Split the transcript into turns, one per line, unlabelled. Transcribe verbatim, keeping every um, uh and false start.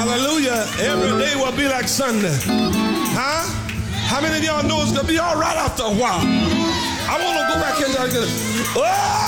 Hallelujah. Every day will be like Sunday. Huh? How many of y'all know it's going to be all right after a while? I want to go back in there. Oh!